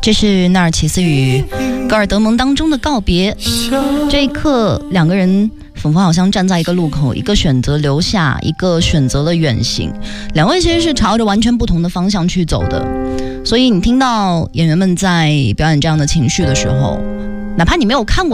这是纳尔齐斯与戈尔德蒙当中的告别。这一刻，两个人仿佛好像站在一个路口，一个选择留下，一个选择了远行。两位其实是朝着完全不同的方向去走的，所以你听到演员们在表演这样的情绪的时候，哪怕你没有看过